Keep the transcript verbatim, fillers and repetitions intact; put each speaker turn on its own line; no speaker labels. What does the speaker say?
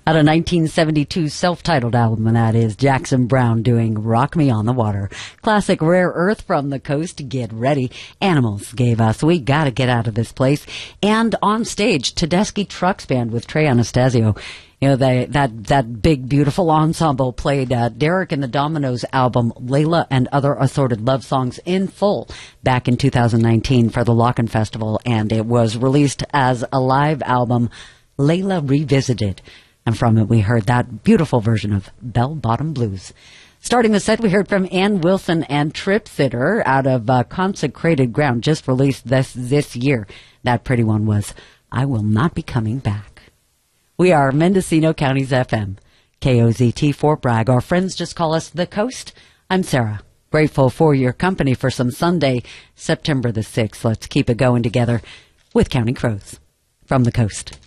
Out of nineteen seventy-two self-titled album, and that is Jackson Browne doing Rock Me on the Water. Classic Rare Earth from the Coast. Get ready. Animals gave us We Gotta Get Out of This Place. And on stage, Tedeschi Trucks Band with Trey Anastasio. You know, they, that, that big, beautiful ensemble played uh, Derek and the Dominoes album, Layla and Other Assorted Love Songs, in full back in two thousand nineteen for the Locken Festival, and it was released as a live album, Layla Revisited. And from it, we heard that beautiful version of Bell Bottom Blues. Starting the set, we heard from Ann Wilson and Trip Sitter out of uh, Consecrated Ground, just released this this year. That pretty one was I Will Not Be Coming Back. We are Mendocino County's F M, K O Z T Fort Bragg. Our friends just call us The Coast. I'm Sarah. Grateful for your company for some Sunday, September the sixth. Let's keep it going together with Counting Crows from The Coast.